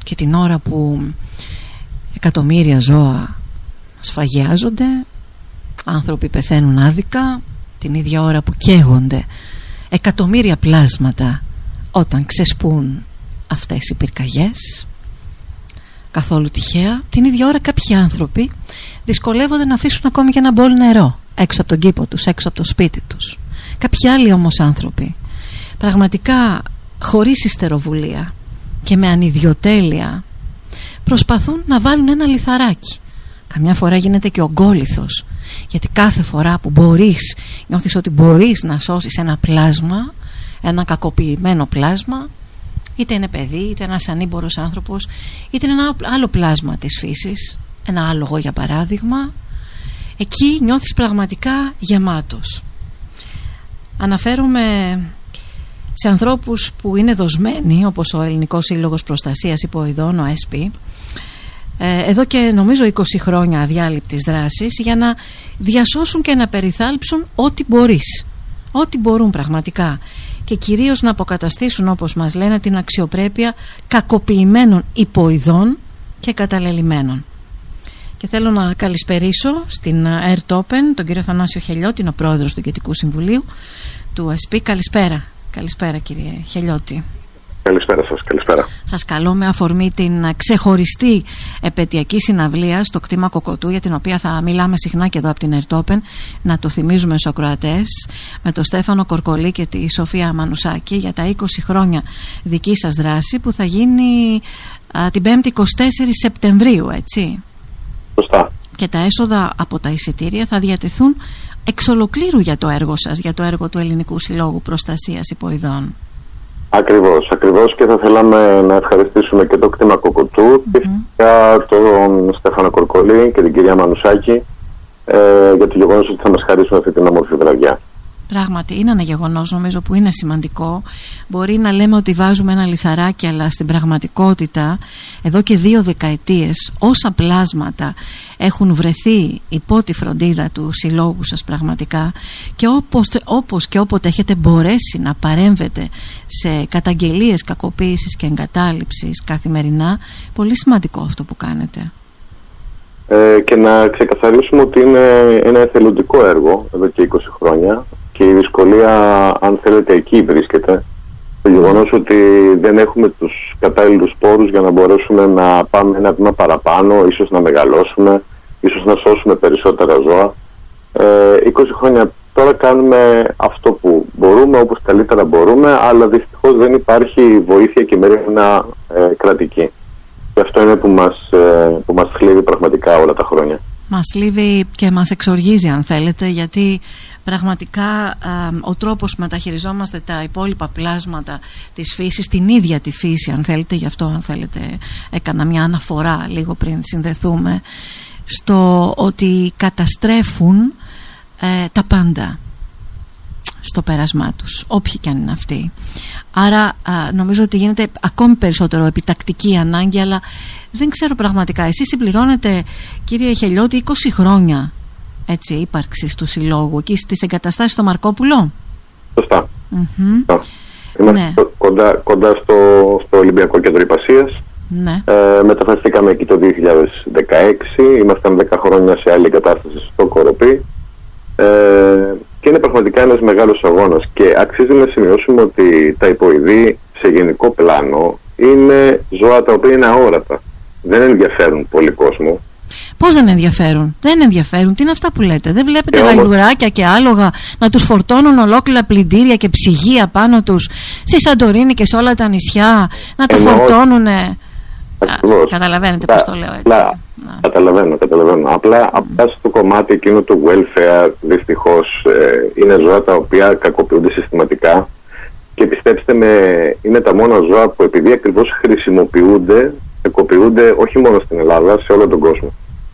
και την ώρα που εκατομμύρια ζώα σφαγιάζονται, άνθρωποι πεθαίνουν άδικα, την ίδια ώρα που καίγονται εκατομμύρια πλάσματα όταν ξεσπούν αυτές οι πυρκαγιές, καθόλου τυχαία, την ίδια ώρα κάποιοι άνθρωποι δυσκολεύονται να αφήσουν ακόμη και ένα μπολ νερό έξω από τον κήπο τους, έξω από το σπίτι τους. Κάποιοι άλλοι όμως άνθρωποι, πραγματικά χωρίς υστεροβουλία και με ανιδιοτέλεια, προσπαθούν να βάλουν ένα λιθαράκι. Καμιά φορά γίνεται και ογκόλιθος, γιατί κάθε φορά που νιώθεις ότι μπορείς να σώσεις ένα πλάσμα, ένα κακοποιημένο πλάσμα, είτε είναι παιδί, είτε ένας ανήμπορος άνθρωπος, είτε είναι ένα άλλο πλάσμα της φύσης, ένα άλογο για παράδειγμα, εκεί νιώθεις πραγματικά γεμάτος. Αναφέρομαι σε ανθρώπους που είναι δοσμένοι, όπως ο Ελληνικός Σύλλογος Προστασίας Υποειδών, ο ΕΣΠΗ, εδώ και νομίζω 20 χρόνια αδιάλειπτης δράσης, για να διασώσουν και να περιθάλψουν ό,τι μπορούν πραγματικά, και κυρίως να αποκαταστήσουν, όπως μας λένε, την αξιοπρέπεια κακοποιημένων υποειδών και καταλελειμμένων. Και θέλω να καλησπερίσω στην Earth Open τον κύριο Θανάσιο Χελιώτη, ο πρόεδρος του Διοικητικού Συμβουλίου του ΕΣΠΗ. Καλησπέρα κύριε Χελιώτη. Καλησπέρα σας, καλησπέρα. Σας καλώ με αφορμή την ξεχωριστή επαιτειακή συναυλία στο κτήμα Κοκοτού, για την οποία θα μιλάμε συχνά και εδώ από την Earth Open, να το θυμίζουμε στους ακροατές, με τον Στέφανο Κορκολή και τη Σοφία Μανουσάκη, για τα 20 χρόνια δική σας δράση, που θα γίνει την 5η 24 Σεπτεμβρίου, έτσι? Σωστά. Και τα έσοδα από τα εισιτήρια θα διατεθούν εξ ολοκλήρου για το έργο σας, για το έργο του Ελληνικού Συλλόγου Προστασίας Υποειδών. Ακριβώς, και θα θέλαμε να ευχαριστήσουμε και το κτήμα Κοκοτού και φυσικά τον Στέφανο Κορκολή και την κυρία Μανουσάκη για το γεγονός ότι θα μας χαρίσουν αυτή την όμορφη βραδιά. Πράγματι είναι ένα γεγονός, νομίζω, που είναι σημαντικό. Μπορεί να λέμε ότι βάζουμε ένα λιθαράκι, αλλά στην πραγματικότητα εδώ και 2 δεκαετίες όσα πλάσματα έχουν βρεθεί υπό τη φροντίδα του συλλόγου σας πραγματικά, και όπως και όποτε έχετε μπορέσει να παρέμβετε σε καταγγελίες κακοποίησης και εγκατάλειψης καθημερινά, πολύ σημαντικό αυτό που κάνετε. Και να ξεκαθαρίσουμε ότι είναι ένα εθελοντικό έργο εδώ και 20 χρόνια, και η δυσκολία, αν θέλετε, εκεί βρίσκεται. Το γεγονός ότι δεν έχουμε τους κατάλληλους πόρους για να μπορέσουμε να πάμε ένα βήμα παραπάνω, ίσως να μεγαλώσουμε, ίσως να σώσουμε περισσότερα ζώα. 20 χρόνια τώρα κάνουμε αυτό που μπορούμε, όπως καλύτερα μπορούμε, αλλά δυστυχώς δεν υπάρχει βοήθεια και μέρημνα κρατική. Και αυτό είναι που μας θλίβει πραγματικά όλα τα χρόνια. Μας θλίβει και μας εξοργίζει, αν θέλετε, γιατί πραγματικά ο τρόπος που μεταχειριζόμαστε τα υπόλοιπα πλάσματα της φύσης, την ίδια τη φύση, αν θέλετε, γι' αυτό, αν θέλετε, έκανα μια αναφορά λίγο πριν συνδεθούμε, στο ότι καταστρέφουν τα πάντα στο πέρασμά τους, όποιοι κι αν είναι αυτοί. Άρα νομίζω ότι γίνεται ακόμη περισσότερο επιτακτική ανάγκη, αλλά δεν ξέρω πραγματικά. Εσείς συμπληρώνετε, κύριε Χελιώτη, 20 χρόνια ύπαρξης του συλλόγου εκεί στις εγκαταστάσεις στο Μαρκόπουλο. Σωστά. Είμαστε κοντά στο Ολυμπιακό Κέντρο Ιππασίας. Ναι. Μεταφραστήκαμε εκεί το 2016. Ήμασταν 10 χρόνια σε άλλη εγκατάσταση στο Κοροπή. Και είναι πραγματικά ένας μεγάλος αγώνας, και αξίζει να σημειώσουμε ότι τα υποειδή σε γενικό πλάνο είναι ζώα τα οποία είναι αόρατα. Δεν ενδιαφέρουν πολύ κόσμο. Πώς δεν ενδιαφέρουν? Δεν ενδιαφέρουν. Τι είναι αυτά που λέτε? Δεν βλέπετε γαϊδουράκια και άλογα να τους φορτώνουν ολόκληρα πλυντήρια και ψυγεία πάνω τους στη Σαντορίνη και σε όλα τα νησιά, να το φορτώνουνε? Καταλαβαίνετε πώς το λέω, έτσι? Καταλαβαίνω. Απλά στο κομμάτι εκείνο του welfare, δυστυχώς, είναι ζώα τα οποία κακοποιούνται συστηματικά, και πιστέψτε με, είναι τα μόνα ζώα που, επειδή ακριβώς χρησιμοποιούνται, κακοποιούνται όχι μόνο στην Ελλάδα, σε όλο τον κόσμο.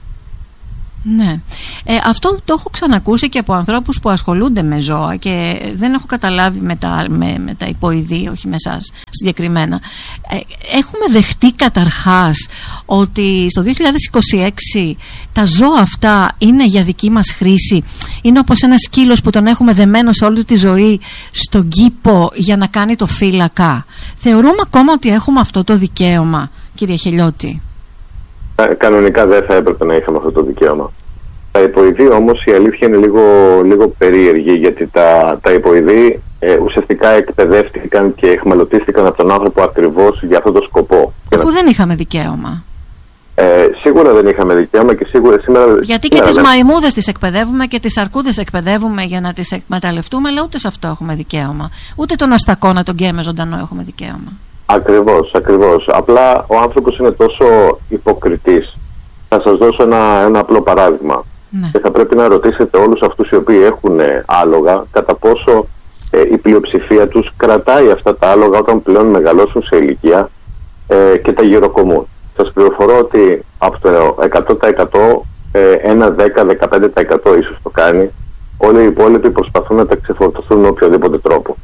Ναι. Αυτό το έχω ξανακούσει και από ανθρώπους που ασχολούνται με ζώα, και δεν έχω καταλάβει με τα υποειδή, όχι με εσάς συγκεκριμένα. Έχουμε δεχτεί καταρχάς ότι στο 2026 τα ζώα αυτά είναι για δική μας χρήση? Είναι όπως ένα σκύλος που τον έχουμε δεμένο σε όλη τη ζωή στον κήπο για να κάνει το φύλακα? Θεωρούμε ακόμα ότι έχουμε αυτό το δικαίωμα? κύριε Χελιώτη? Κανονικά δεν θα έπρεπε να είχαμε αυτό το δικαίωμα. Τα υποειδή όμως η αλήθεια είναι λίγο περίεργη, γιατί τα υποειδή ουσιαστικά εκπαιδεύτηκαν και εχμαλωτίστηκαν από τον άνθρωπο ακριβώς για αυτόν τον σκοπό. Αφού δεν είχαμε δικαίωμα. Σίγουρα δεν είχαμε δικαίωμα και σίγουρα σήμερα... Γιατί και τις μαϊμούδες τις εκπαιδεύουμε και τις αρκούδες εκπαιδεύουμε για να τις εκμεταλλευτούμε, αλλά ούτε σε αυτό έχουμε δικαίωμα. Ούτε τον αστακό να τον καίμε ζωντανό έχουμε δικαίωμα. Ακριβώς. Απλά ο άνθρωπος είναι τόσο υποκριτής. Θα σας δώσω ένα απλό παράδειγμα. Ναι. Και θα πρέπει να ρωτήσετε όλους αυτούς οι οποίοι έχουν άλογα κατά πόσο η πλειοψηφία τους κρατάει αυτά τα άλογα όταν πλέον μεγαλώσουν σε ηλικία και τα γυροκομούν. Σας πληροφορώ ότι από το 100% ένα 10-15% ίσως το κάνει. Όλοι οι υπόλοιποι προσπαθούν να τα ξεφορτωθούν με οποιοδήποτε τρόπο.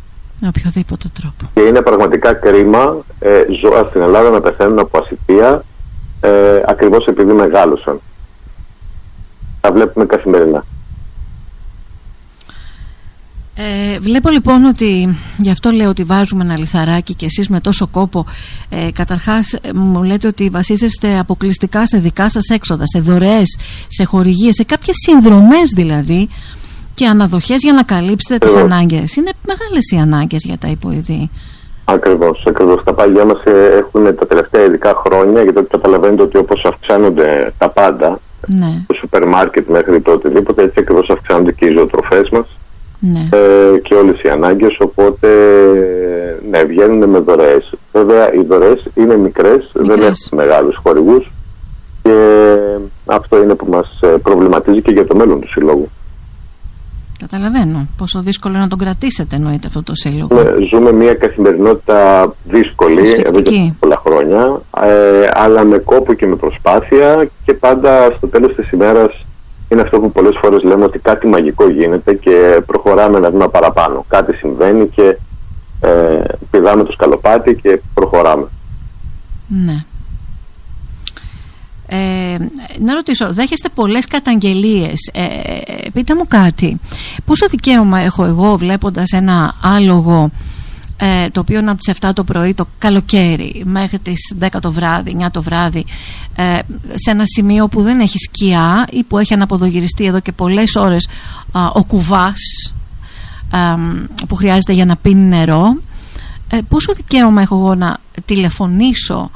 Και είναι πραγματικά κρίμα ζώα στην Ελλάδα να πεθαίνουν από ασιτεία ακριβώς επειδή μεγάλωσαν. Τα βλέπουμε καθημερινά. Βλέπω λοιπόν ότι, γι' αυτό λέω ότι βάζουμε ένα λιθαράκι και εσείς με τόσο κόπο, καταρχάς μου λέτε ότι βασίζεστε αποκλειστικά σε δικά σας έξοδα, σε δωρεές, σε χορηγίες, σε κάποιες συνδρομές δηλαδή και αναδοχές για να καλύψετε τις ανάγκες. Είναι μεγάλες οι ανάγκες για τα υποειδή. Ακριβώς. Τα πάγια μας έχουν τα τελευταία ειδικά χρόνια, γιατί καταλαβαίνετε ότι όπως αυξάνονται τα πάντα, ναι, το σούπερ μάρκετ μέχρι το οτιδήποτε, έτσι ακριβώς αυξάνονται και οι ζωοτροφές μας. Ναι. Και όλες οι ανάγκες, οπότε ναι, βγαίνουν με δωρεές. Βέβαια οι δωρεές είναι μικρές, δεν έχουν μεγάλους χορηγούς και αυτό είναι που μας προβληματίζει και για το μέλλον του συλλόγου. Καταλαβαίνω πόσο δύσκολο είναι να τον κρατήσετε, εννοείται, αυτό το σύλλογο. Ζούμε μια καθημερινότητα δύσκολη εδώ και πολλά χρόνια, αλλά με κόπο και με προσπάθεια, και πάντα στο τέλος της ημέρας είναι αυτό που πολλές φορές λέμε, ότι κάτι μαγικό γίνεται και προχωράμε ένα βήμα παραπάνω. Κάτι συμβαίνει και πηδάμε το σκαλοπάτι και προχωράμε. Ναι. Να ρωτήσω, δέχεστε πολλές καταγγελίες. Πείτε μου κάτι. Πόσο δικαίωμα έχω εγώ βλέποντας ένα άλογο το οποίο είναι από τις 7 το πρωί το καλοκαίρι μέχρι τις 10 το βράδυ, 9 το βράδυ, σε ένα σημείο που δεν έχει σκιά ή που έχει αναποδογυριστεί εδώ και πολλές ώρες ο κουβάς που χρειάζεται για να πίνει νερό? Πόσο δικαίωμα έχω εγώ να τηλεφωνήσω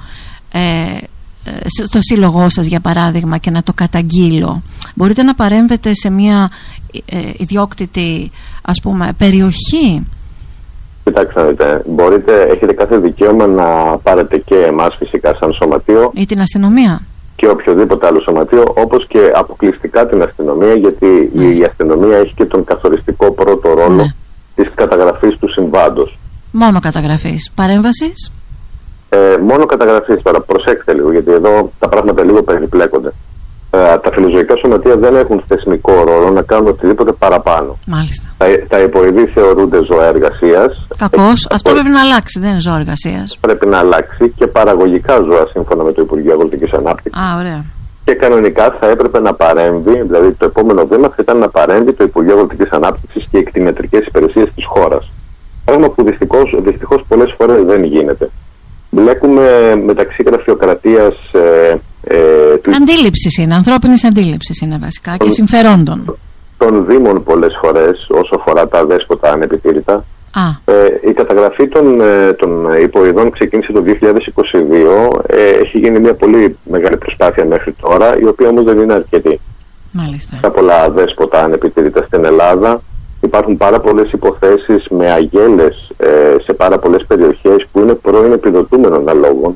στο σύλλογό σας, για παράδειγμα, και να το καταγγείλω? Μπορείτε να παρέμβετε σε μια ιδιόκτητη, ας πούμε, περιοχή? Κοιτάξτε, έχετε κάθε δικαίωμα να πάρετε και εμάς φυσικά σαν σωματείο ή την αστυνομία και οποιοδήποτε άλλο σωματείο, όπως και αποκλειστικά την αστυνομία, γιατί η αστυνομία έχει και τον καθοριστικό πρώτο ρόλο της καταγραφής του συμβάντος. Μόνο καταγραφής. Παρέμβασης? Μόνο καταγραφής. Τώρα προσέξτε λίγο, γιατί εδώ τα πράγματα λίγο περιπλέκονται. Τα φιλοζωικά σωματεία δεν έχουν θεσμικό ρόλο να κάνουν οτιδήποτε παραπάνω. Μάλιστα. Τα υποειδή θεωρούνται ζώα εργασίας. Κακώς. Αυτό πρέπει να αλλάξει, δεν είναι ζώα εργασίας. Πρέπει να αλλάξει και παραγωγικά ζώα, σύμφωνα με το Υπουργείο Αγροτικής Ανάπτυξης. Ωραία. Και κανονικά θα έπρεπε να παρέμβει, δηλαδή το επόμενο βήμα θα ήταν να παρέμβει το Υπουργείο Αγροτικής Ανάπτυξης και οι κτηνιατρικές υπηρεσίες της χώρας. Πράγμα που δυστυχώς πολλές φορές δεν γίνεται. Μπλέκουμε μεταξύ γραφειοκρατίας. Αντίληψης είναι, ανθρώπινης αντίληψης είναι βασικά και συμφερόντων. Των Δήμων πολλές φορές, όσο αφορά τα δέσποτα ανεπιτήρητα. Η καταγραφή των υποειδών ξεκίνησε το 2022. Έχει γίνει μια πολύ μεγάλη προσπάθεια μέχρι τώρα, η οποία όμως δεν είναι αρκετή. Μάλιστα. Τα πολλά δέσποτα ανεπιτήρητα στην Ελλάδα. Υπάρχουν πάρα πολλές υποθέσεις με αγέλες σε πάρα πολλές περιοχές που είναι πρώην επιδοτούμενων αλόγων.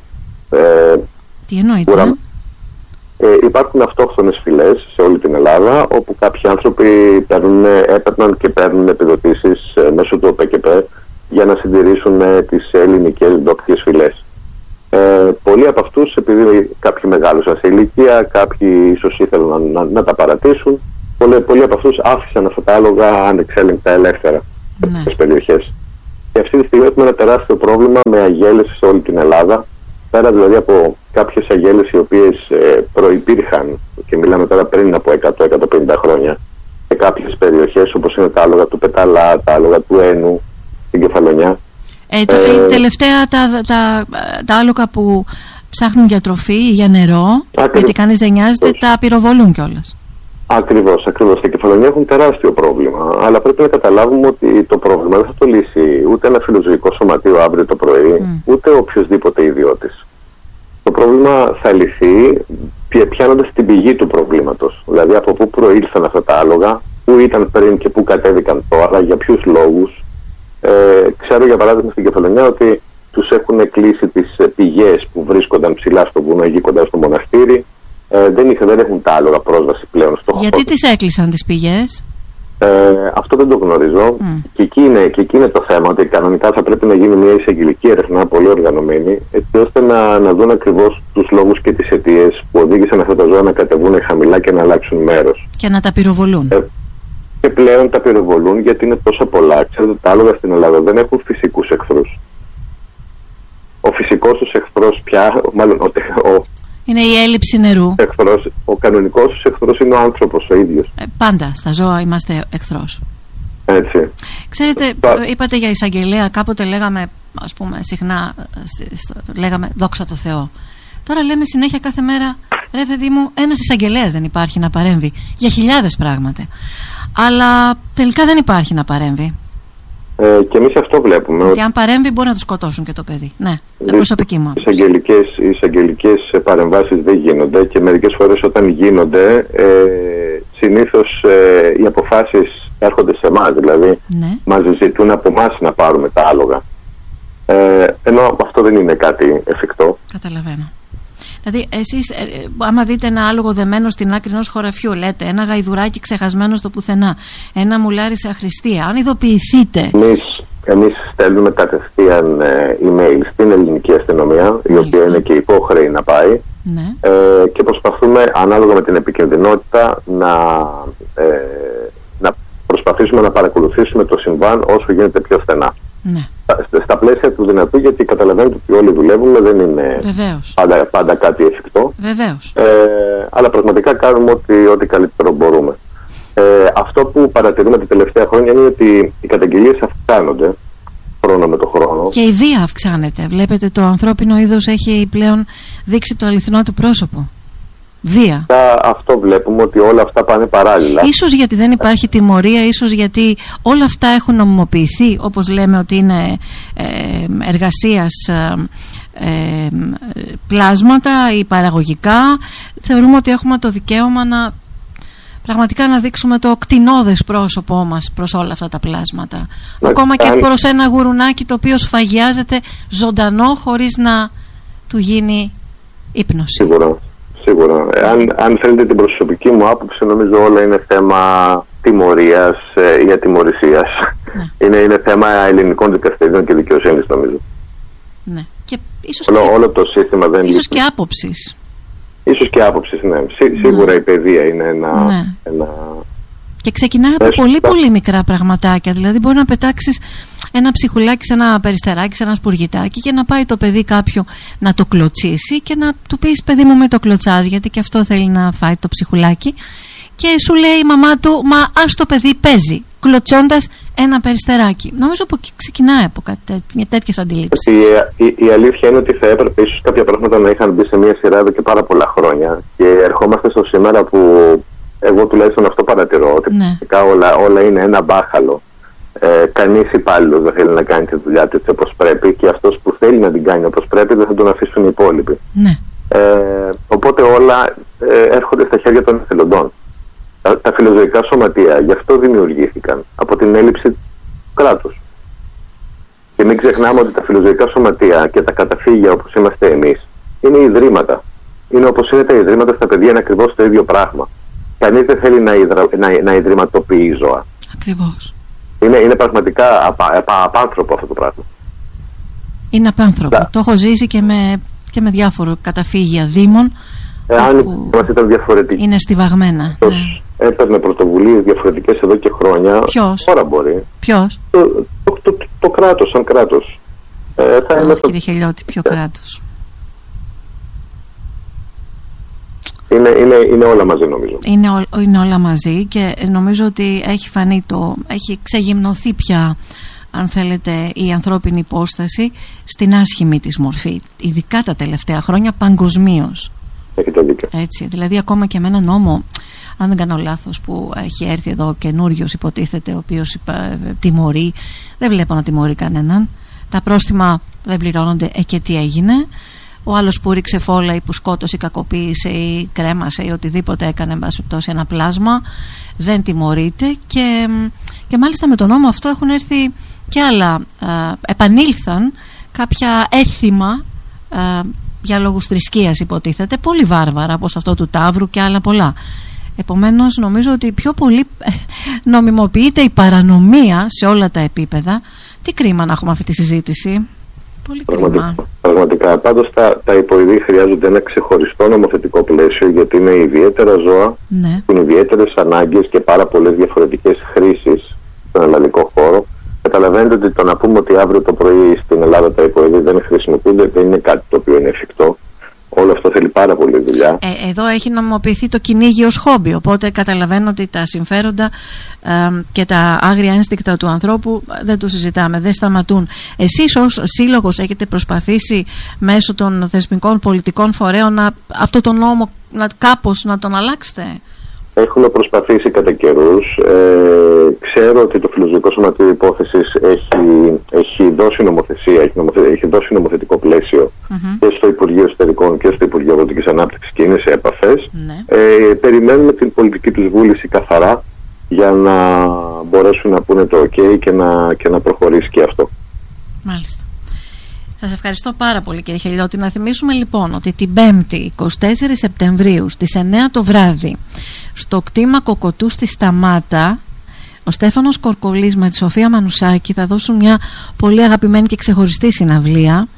Τι εννοείται? Υπάρχουν αυτόχθονες φυλές σε όλη την Ελλάδα, όπου κάποιοι άνθρωποι έπαιρναν και παίρνουν επιδοτήσεις μέσω του ΟΠΕΚΕΠ για να συντηρήσουν τις ελληνικές ντόπιες φυλές. Πολλοί από αυτούς, επειδή κάποιοι μεγάλωσαν σε ηλικία, κάποιοι ίσως ήθελαν να τα παρατήσουν, πολλοί από αυτούς άφησαν αυτά τα άλογα ανεξέλεγκτα ελεύθερα σε αυτές τις περιοχές. Και αυτή τη στιγμή έχουμε ένα τεράστιο πρόβλημα με αγέλες σε όλη την Ελλάδα. Πέρα δηλαδή από κάποιες αγέλες οι οποίες προϋπήρχαν, και μιλάμε τώρα πριν από 100-150 χρόνια, σε κάποιες περιοχές όπως είναι τα άλογα του Πεταλά, τα άλογα του Ένου, στην Κεφαλονιά. Τελευταία τα άλογα που ψάχνουν για τροφή ή για νερό, γιατί κανείς δεν νοιάζεται, τα πυροβολούν κιόλας. Ακριβώς. Στα Κεφαλονιά έχουν τεράστιο πρόβλημα, αλλά πρέπει να καταλάβουμε ότι το πρόβλημα δεν θα το λύσει ούτε ένα φιλοζωικό σωματείο αύριο το πρωί, ούτε οποιοδήποτε ιδιώτης. Το πρόβλημα θα λυθεί πιάνοντας την πηγή του προβλήματος. Δηλαδή από πού προήλθαν αυτά τα άλογα, πού ήταν πριν και πού κατέβηκαν τώρα, για ποιους λόγους. Ξέρω για παράδειγμα στην Κεφαλονιά ότι τους έχουν κλείσει τις πηγές που βρίσκονταν ψηλά στο βουνό εκεί κοντά στο μοναστήρι. Δεν έχουν τα άλογα πρόσβαση πλέον στο χώρο. Γιατί τις έκλεισαν τις πηγές? Αυτό δεν το γνωρίζω. Και εκεί είναι το θέμα, ότι κανονικά θα πρέπει να γίνει μια εισαγγελική έρευνα πολύ οργανωμένη, έτσι ώστε να δουν ακριβώς τους λόγους και τις αιτίες που οδήγησαν αυτά τα ζώα να κατεβούν χαμηλά και να αλλάξουν μέρος. Και να τα πυροβολούν. Και πλέον τα πυροβολούν γιατί είναι τόσο πολλά. Ξέρετε, τα άλογα στην Ελλάδα δεν έχουν φυσικούς εχθρούς. Ο φυσικός τους εχθρός πια, είναι η έλλειψη νερού. Ο κανονικός τους εχθρός είναι ο άνθρωπος ο ίδιος. Πάντα στα ζώα είμαστε εχθρός. Έτσι. Ξέρετε, είπατε για εισαγγελέα, κάποτε λέγαμε, ας πούμε, συχνά λέγαμε δόξα τω Θεώ. Τώρα λέμε συνέχεια κάθε μέρα, ρε παιδί μου, ένας εισαγγελέας δεν υπάρχει να παρέμβει για χιλιάδες πράγματα. Αλλά τελικά δεν υπάρχει να παρέμβει. Και εμείς αυτό βλέπουμε. Και αν παρέμβει μπορεί να του σκοτώσουν και το παιδί. Ναι, προσωπική μου. Οι εισαγγελικές παρεμβάσεις δεν γίνονται και μερικές φορές όταν γίνονται συνήθως οι αποφάσεις έρχονται σε εμάς. Δηλαδή μας ζητούν από εμάς να πάρουμε τα άλογα. Ενώ αυτό δεν είναι κάτι εφικτό. Καταλαβαίνω. Δηλαδή, εσείς, άμα δείτε ένα άλογο δεμένο στην άκρη ενός χωραφιού, λέτε ένα γαϊδουράκι ξεχασμένο στο πουθενά, ένα μουλάρι σε αχρηστία, αν ειδοποιηθείτε. Εμείς στέλνουμε κατευθείαν email στην ελληνική αστυνομία, η οποία είναι και υπόχρεη να πάει, και προσπαθούμε ανάλογα με την επικινδυνότητα να προσπαθήσουμε να παρακολουθήσουμε το συμβάν όσο γίνεται πιο στενά. Ναι. Στα πλαίσια του δυνατού, γιατί καταλαβαίνετε ότι όλοι δουλεύουμε, δεν είναι πάντα κάτι εφικτό. Βεβαίως. Αλλά πραγματικά κάνουμε ό,τι καλύτερο μπορούμε. Αυτό που παρατηρούμε τα τελευταία χρόνια είναι ότι οι καταγγελίες αυξάνονται χρόνο με το χρόνο. Και η βία αυξάνεται. Βλέπετε, το ανθρώπινο είδος έχει πλέον δείξει το αληθινό του πρόσωπο. Βία. Αυτό βλέπουμε, ότι όλα αυτά πάνε παράλληλα. Ίσως γιατί δεν υπάρχει τιμωρία, ίσως γιατί όλα αυτά έχουν νομιμοποιηθεί, όπως λέμε ότι είναι εργασίας πλάσματα ή παραγωγικά. Θεωρούμε ότι έχουμε το δικαίωμα πραγματικά να δείξουμε το κτηνώδες πρόσωπό μας προς όλα αυτά τα πλάσματα. Ακόμα και προς ένα γουρουνάκι το οποίο σφαγιάζεται ζωντανό χωρίς να του γίνει ύπνωση. Σίγουρα. Αν θέλετε την προσωπική μου άποψη, νομίζω όλα είναι θέμα τιμωρίας ή ατιμωρησίας. Ναι. Είναι θέμα ελληνικών δικαστηρίων και δικαιοσύνης, νομίζω. Ναι. Και ίσως όλο το σύστημα δεν ίσως και άποψης. Ίσως και άποψης, ναι. Σίγουρα η παιδεία είναι ένα... Και ξεκινάει από πολύ μικρά πραγματάκια. Δηλαδή μπορεί να πετάξεις ένα ψυχουλάκι σε ένα περιστεράκι, σε ένα σπουργητάκι, και να πάει το παιδί κάποιο να το κλωτσίσει και να του πεις, παιδί μου, μην το κλωτσάς, γιατί και αυτό θέλει να φάει το ψυχουλάκι. Και σου λέει η μαμά του, μα ας το παιδί παίζει, κλωτσώντας ένα περιστεράκι. Νομίζω από εκεί ξεκινάει από τέτοιες αντιλήψεις. Η αλήθεια είναι ότι θα έπρεπε ίσως κάποια πράγματα να είχαν μπει σε μια σειρά εδώ και πάρα πολλά χρόνια. Και ερχόμαστε στο σήμερα που εγώ τουλάχιστον αυτό παρατηρώ, ότι όλα είναι ένα μπάχαλο. Κανείς υπάλληλος δεν θέλει να κάνει τη δουλειά του έτσι όπως πρέπει, και αυτός που θέλει να την κάνει όπως πρέπει δεν θα τον αφήσουν οι υπόλοιποι. Ναι. Οπότε όλα έρχονται στα χέρια των εθελοντών. Τα φιλοζωικά σωματεία γι' αυτό δημιουργήθηκαν, από την έλλειψη του κράτους. Και μην ξεχνάμε ότι τα φιλοζωικά σωματεία και τα καταφύγια όπως είμαστε εμείς είναι ιδρύματα. Είναι όπως είναι τα ιδρύματα στα παιδιά, είναι ακριβώς το ίδιο πράγμα. Κανείς δεν θέλει να ιδρυματοποιεί ζώα. Ακριβώς. Είναι πραγματικά απάνθρωπο αυτό το πράγμα. Είναι απάνθρωπο. Το έχω ζήσει και με διάφορα καταφύγια δήμων. Εάν μας ήταν διαφορετική. Είναι στιβαγμένα. Έπαιρνε πρωτοβουλίες διαφορετικές εδώ και χρόνια. Ποιος? Τώρα μπορεί. Ποιος? Το κράτος, σαν κράτος. Κύριε Χελιώτη, ποιο κράτος? Είναι όλα μαζί, νομίζω. Είναι όλα μαζί, και νομίζω ότι έχει φανεί έχει ξεγυμνωθεί πια αν θέλετε, η ανθρώπινη υπόσταση στην άσχημη της μορφή, ειδικά τα τελευταία χρόνια παγκοσμίως. Έχετε δίκιο. Έτσι, δηλαδή ακόμα και με ένα νόμο, αν δεν κάνω λάθος, που έχει έρθει εδώ καινούριος υποτίθεται, ο οποίος τιμωρεί, δεν βλέπω να τιμωρεί κανέναν. Τα πρόστιμα δεν πληρώνονται, και τι έγινε. Ο άλλος που ρίξε φόλα ή που σκότωσε ή κακοποίησε ή κρέμασε ή οτιδήποτε έκανε, εν πάση περιπτώσει, ένα πλάσμα, δεν τιμωρείται. Και μάλιστα με τον νόμο αυτό έχουν έρθει και άλλα, επανήλθαν κάποια έθιμα για λόγους θρησκείας, υποτίθεται, πολύ βάρβαρα, όπως αυτό του Ταύρου και άλλα πολλά. Επομένως νομίζω ότι πιο πολύ νομιμοποιείται η παρανομία σε όλα τα επίπεδα. Τι κρίμα να έχουμε αυτή τη συζήτηση. Πολύ κρίμα. Πραγματικά. Πάντως τα υποειδή χρειάζονται ένα ξεχωριστό νομοθετικό πλαίσιο, γιατί είναι ιδιαίτερα ζώα, ναι, έχουν ιδιαίτερες ανάγκες και πάρα πολλές διαφορετικές χρήσεις στον ελλαδικό χώρο. Καταλαβαίνετε ότι το να πούμε ότι αύριο το πρωί στην Ελλάδα τα υποειδή δεν χρησιμοποιούνται δεν είναι κάτι το οποίο είναι εφικτό. Όλο αυτό θέλει πάρα πολύ δουλειά. Εδώ έχει νομιμοποιηθεί το κυνήγι ως χόμπι, οπότε καταλαβαίνω ότι τα συμφέροντα και τα άγρια ένστικτα του ανθρώπου δεν το συζητάμε, δεν σταματούν. Εσείς ως σύλλογος έχετε προσπαθήσει μέσω των θεσμικών πολιτικών φορέων αυτό το νόμο κάπως να τον αλλάξετε? Έχουμε προσπαθήσει κατά καιρούς. Ξέρω ότι το Φιλοζωικό Σωματείο Υπόθεσης έχει δώσει νομοθεσία, έχει δώσει νομοθετικό πλαίσιο και στο Υπουργείο Εσωτερικών και στο Υπουργείο Αγροτικής Ανάπτυξης και είναι σε επαφές. Περιμένουμε την πολιτική τους βούληση καθαρά για να μπορέσουν να πούνε το OK και να προχωρήσει και αυτό. Μάλιστα. Σας ευχαριστώ πάρα πολύ, κύριε Χελιώτη. Να θυμίσουμε λοιπόν ότι την 5η 24 Σεπτεμβρίου στις 9 το βράδυ στο κτήμα Κοκοτού στη Σταμάτα, ο Στέφανος Κορκολής με τη Σοφία Μανουσάκη θα δώσουν μια πολύ αγαπημένη και ξεχωριστή συναυλία,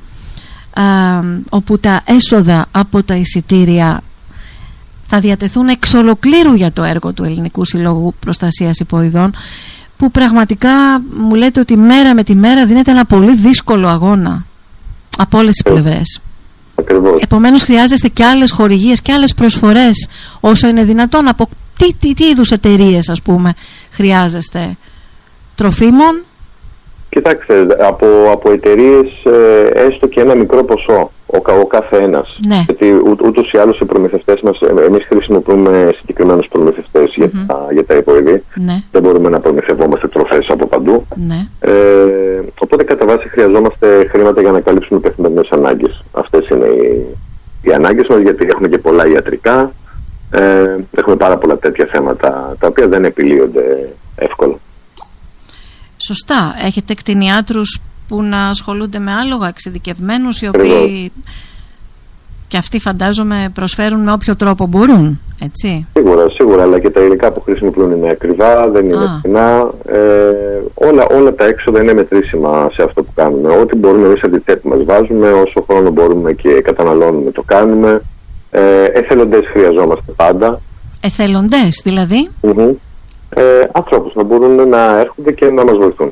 όπου τα έσοδα από τα εισιτήρια θα διατεθούν εξ ολοκλήρου για το έργο του Ελληνικού Συλλόγου Προστασίας Υποειδών, που πραγματικά μου λέτε ότι μέρα με τη μέρα δίνεται ένα πολύ δύσκολο αγώνα από όλες τις πλευρές. Επομένως χρειάζεστε και άλλες χορηγίες και άλλες προσφορές όσο είναι δυνατόν. Από τι είδους εταιρείες, ας πούμε, χρειάζεστε? Τροφίμων? Κοιτάξτε, από εταιρείες έστω και ένα μικρό ποσό ο κάθε ένας. Ναι. Γιατί ούτως ή άλλως οι προμηθευτές μας, εμείς χρησιμοποιούμε συγκεκριμένους προμηθευτές για τα υποειδή. Ναι. Δεν μπορούμε να προμηθευόμαστε τροφές από παντού. Ναι. Οπότε κατά βάση χρειαζόμαστε χρήματα για να καλύψουμε καθημερινές ανάγκες. Αυτές είναι οι ανάγκες μας, γιατί έχουμε και πολλά ιατρικά. Έχουμε πάρα πολλά τέτοια θέματα τα οποία δεν επιλύονται εύκολα. Σωστά. Έχετε κτηνιάτρους που να ασχολούνται με άλογα, εξειδικευμένους, οι οποίοι και αυτοί φαντάζομαι προσφέρουν με όποιο τρόπο μπορούν, έτσι? Σίγουρα, αλλά και τα υλικά που χρησιμοποιούν είναι ακριβά, δεν είναι φθηνά. Όλα τα έξοδα είναι μετρήσιμα σε αυτό που κάνουμε. Ό,τι μπορούμε εμείς από τη τσέπη μας βάζουμε, όσο χρόνο μπορούμε και καταναλώνουμε το κάνουμε. Εθελοντές χρειαζόμαστε πάντα. Εθελοντές δηλαδή? Ανθρώπους να μπορούν να έρχονται και να μας βοηθούν.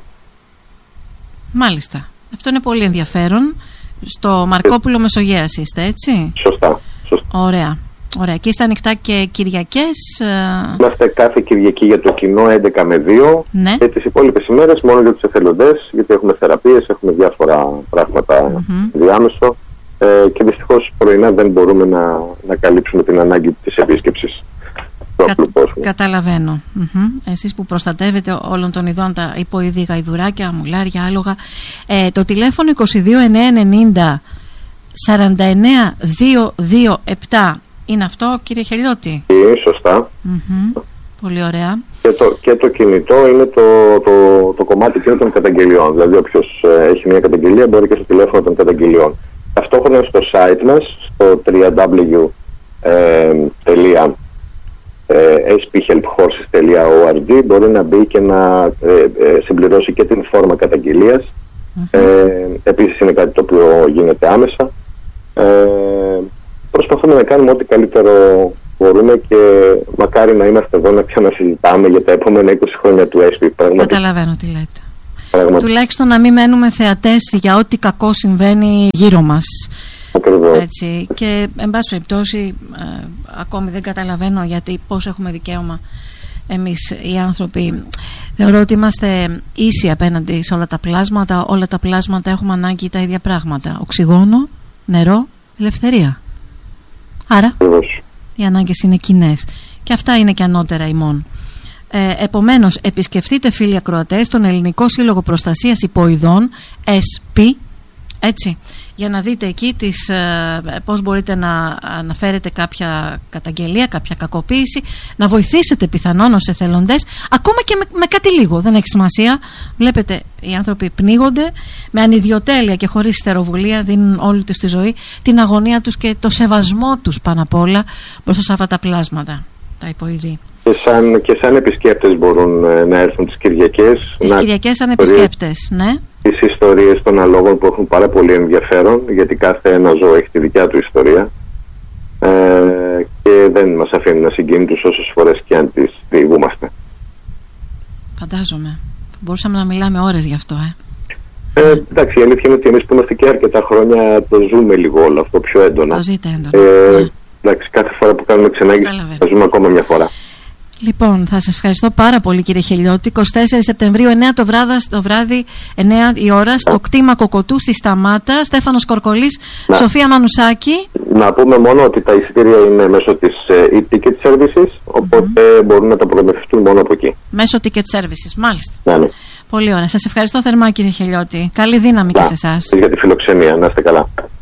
Μάλιστα. Αυτό είναι πολύ ενδιαφέρον. Στο Μαρκόπουλο Μεσογέας είστε, έτσι? Σωστά. Ωραία. Και είστε ανοιχτά και Κυριακές? Είμαστε κάθε Κυριακή για το κοινό 11 με 2. Ναι. Και τις υπόλοιπες ημέρες μόνο για τους εθελοντές, γιατί έχουμε θεραπείες, έχουμε διάφορα πράγματα διάμεσο. Και δυστυχώς πρωινά δεν μπορούμε να καλύψουμε την ανάγκη της επίσκεψης. Καταλαβαίνω. Εσείς που προστατεύετε όλων των ειδών τα υποειδή, γαϊδουράκια, μουλάρια, άλογα. Το τηλέφωνο 22 990 49 227 είναι αυτό, κύριε Χελιώτη? Σωστά. Πολύ ωραία. Και το κινητό είναι το κομμάτι των καταγγελιών. Δηλαδή όποιος έχει μια καταγγελία μπορεί και στο τηλέφωνο των καταγγελιών. Ταυτόχρονα στο site μας, στο www.sphelphorses.org μπορεί να μπει και να συμπληρώσει και την φόρμα καταγγελίας. Επίσης είναι κάτι το οποίο γίνεται άμεσα. Προσπαθούμε να κάνουμε ό,τι καλύτερο μπορούμε και μακάρι να είμαστε εδώ να ξανασυζητάμε για τα επόμενα 20 χρόνια του ΕΣΠΗ. Καταλαβαίνω τι λέτε. Τουλάχιστον να μην μένουμε θεατές για ό,τι κακό συμβαίνει γύρω μας. Έτσι. Και εν πάση περιπτώσει ακόμη δεν καταλαβαίνω γιατί πώς έχουμε δικαίωμα εμείς οι άνθρωποι Θεωρώ ότι είμαστε ίσοι απέναντι σε όλα τα πλάσματα. Όλα τα πλάσματα έχουμε ανάγκη τα ίδια πράγματα. Οξυγόνο, νερό, ελευθερία. Άρα οι ανάγκες είναι κοινές. Και αυτά είναι και ανώτερα ημών. Επομένως, επισκεφτείτε, φίλοι ακροατές, τον Ελληνικό Σύλλογο Προστασίας Υποειδών, SP, έτσι, για να δείτε εκεί πώς μπορείτε να αναφέρετε κάποια καταγγελία, κάποια κακοποίηση, να βοηθήσετε πιθανόν ως εθελοντές, ακόμα και με κάτι λίγο, δεν έχει σημασία. Βλέπετε, οι άνθρωποι πνίγονται με ανιδιοτέλεια και χωρίς θεροβουλία, δίνουν όλη τους τη ζωή, την αγωνία τους και το σεβασμό τους πάνω απ' όλα μπροστά σε αυτά τα πλάσματα, τα υποειδή. Και σαν επισκέπτες μπορούν να έρθουν τις Κυριακές. Τις Κυριακές σαν επισκέπτες, ναι. Τις ιστορίες των αλόγων που έχουν πάρα πολύ ενδιαφέρον, γιατί κάθε ένα ζώο έχει τη δικιά του ιστορία και δεν μας αφήνουν να συγκίνητους όσες φορές και αν τις διηγούμαστε. Φαντάζομαι. Μπορούσαμε να μιλάμε ώρες γι' αυτό, Εντάξει, η αλήθεια είναι ότι εμείς που είμαστε και αρκετά χρόνια το ζούμε λίγο όλο αυτό πιο έντονα. Το ζείτε έντονα. Εντάξει, κάθε φορά που κάνουμε ξενάγηση θα ζούμε ακόμα μια φορά. Λοιπόν, θα σας ευχαριστώ πάρα πολύ, κύριε Χελιώτη. 24 Σεπτεμβρίου, 9 το βράδυ, 9 η ώρα, στο κτήμα Κοκοτού στη Σταμάτα. Στέφανος Κορκολής, Σοφία Μανουσάκη. Να πούμε μόνο ότι τα εισιτήρια είναι μέσω της e-ticket services, οπότε μπορούν να τα προμηθευτούν μόνο από εκεί. Μέσω ticket services, μάλιστα. Ναι. Πολύ ωραία. Σας ευχαριστώ θερμά, κύριε Χελιώτη. Καλή δύναμη και σε εσάς. Για τη φιλοξενία. Να είστε καλά.